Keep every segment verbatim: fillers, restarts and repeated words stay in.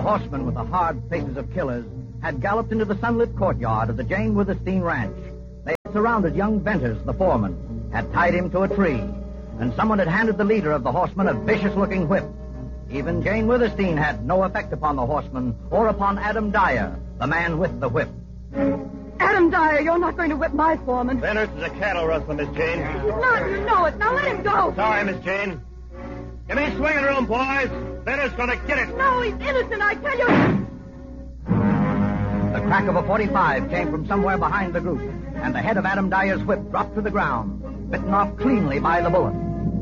horsemen with the hard faces of killers had galloped into the sunlit courtyard of the Jane Withersteen Ranch. They had surrounded young Venters, the foreman, had tied him to a tree, and someone had handed the leader of the horsemen a vicious-looking whip. Even Jane Withersteen had no effect upon the horseman or upon Adam Dyer, the man with the whip. Adam Dyer, you're not going to whip my foreman. Venters is a cattle rustler, Miss Jane. He's not, you know it. Now let him go. Sorry, Miss Jane. Give me swinging room, boys. Venters gonna get it. No, he's innocent, I tell you. The crack of a forty-five came from somewhere behind the group, and the head of Adam Dyer's whip dropped to the ground, bitten off cleanly by the bullet.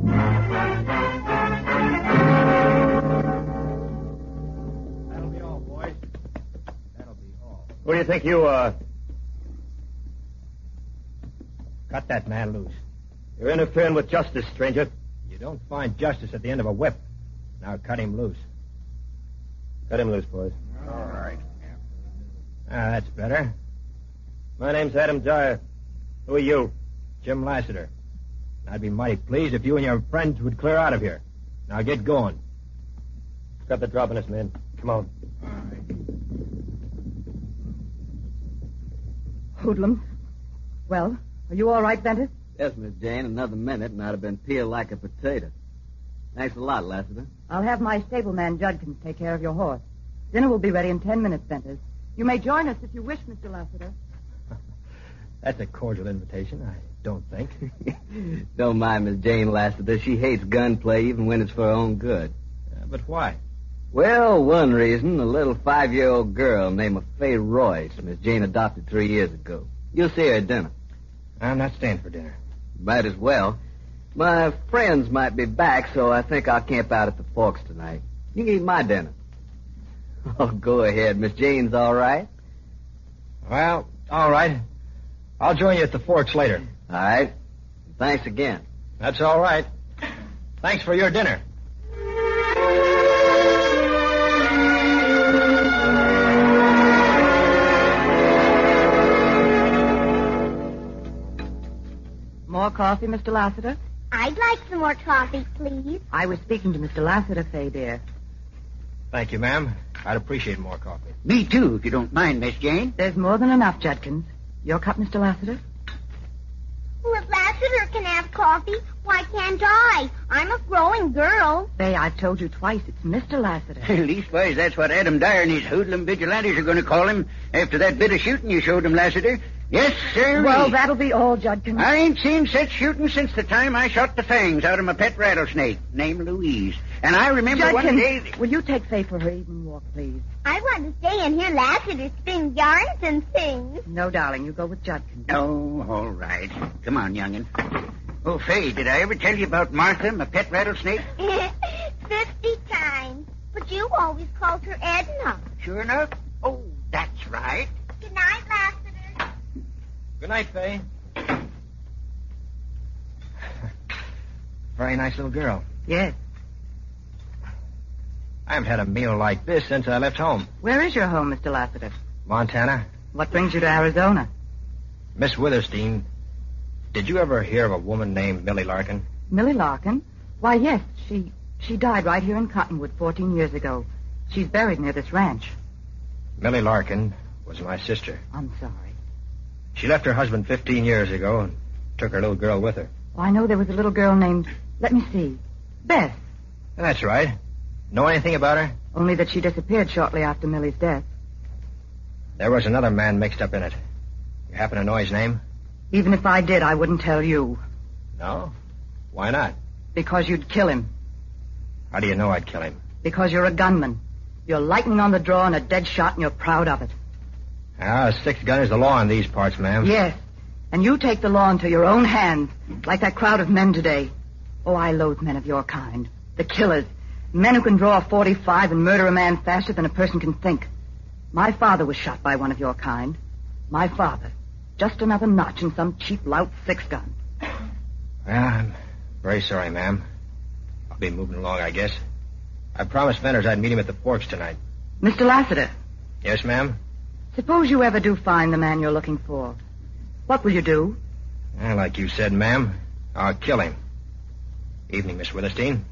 That'll be all, boys. That'll be all. Who do you think you are? Cut that man loose. You're interfering with justice, stranger. You don't find justice at the end of a whip. Now cut him loose. Cut him loose, boys. All right. Ah, that's better. My name's Adam Dyer. Who are you? Jim Lassiter. I'd be mighty pleased if you and your friends would clear out of here. Now get going. Got the drop on us, man. Come on. All right. Hoodlum. Well, are you all right, Venters? Yes, Miss Jane. Another minute, and I'd have been peeled like a potato. Thanks a lot, Lassiter. I'll have my stableman Judkins take care of your horse. Dinner will be ready in ten minutes, Venters. You may join us if you wish, Mister Lassiter. That's a cordial invitation, I don't think. Don't mind Miss Jane Lassiter. She hates gunplay even when it's for her own good. Uh, but why? Well, one reason, a little five-year-old girl named Faye Royce, Miss Jane adopted three years ago. You'll see her at dinner. I'm not staying for dinner. Might as well. My friends might be back, so I think I'll camp out at the Forks tonight. You can eat my dinner. Oh, go ahead. Miss Jane's all right? Well, all right. I'll join you at the Forks later. All right. Thanks again. That's all right. Thanks for your dinner. More coffee, Mister Lassiter? I'd like some more coffee, please. I was speaking to Mister Lassiter, Faye, dear. Thank you, ma'am. I'd appreciate more coffee. Me, too, if you don't mind, Miss Jane. There's more than enough, Judkins. Your cup, Mister Lassiter? Well, if Lassiter can have coffee, why can't I? I'm a growing girl. Faye, I've told you twice. It's Mister Lassiter. Leastwise, that's what Adam Dyer and his hoodlum vigilantes are going to call him after that bit of shooting you showed him, Lassiter. Yes, sir. Well, that'll be all, Judkins. I ain't seen such shooting since the time I shot the fangs out of my pet rattlesnake, named Louise. And I remember Judkins, one day... will you take Faye for her evening walk, please? I want to stay and hear Lassiter spin yarns and things. No, darling, you go with Judkins. Oh, all right. Come on, young'un. Oh, Faye, did I ever tell you about Martha, my pet rattlesnake? Fifty times. But you always called her Edna. Sure enough. Oh, that's right. Good night, Lassiter. Good night, Faye. Very nice little girl. Yes. I haven't had a meal like this since I left home. Where is your home, Mister Lassiter? Montana. What brings you to Arizona? Miss Withersteen, did you ever hear of a woman named Millie Larkin? Millie Larkin? Why, yes. She she died right here in Cottonwood fourteen years ago. She's buried near this ranch. Millie Larkin was my sister. I'm sorry. She left her husband fifteen years ago and took her little girl with her. Well, I know there was a little girl named, let me see, Beth. That's right. Know anything about her? Only that she disappeared shortly after Millie's death. There was another man mixed up in it. You happen to know his name? Even if I did, I wouldn't tell you. No? Why not? Because you'd kill him. How do you know I'd kill him? Because you're a gunman. You're lightning on the draw and a dead shot, and you're proud of it. Ah, a six gun is the law in these parts, ma'am. Yes. And you take the law into your own hands, like that crowd of men today. Oh, I loathe men of your kind. The killers. Men who can draw a forty-five and murder a man faster than a person can think. My father was shot by one of your kind. My father. Just another notch in some cheap lout six-gun. Well, I'm very sorry, ma'am. I'll be moving along, I guess. I promised Venters I'd meet him at the Forks tonight. Mister Lassiter. Yes, ma'am? Suppose you ever do find the man you're looking for. What will you do? Well, like you said, ma'am, I'll kill him. Evening, Miss Withersteen.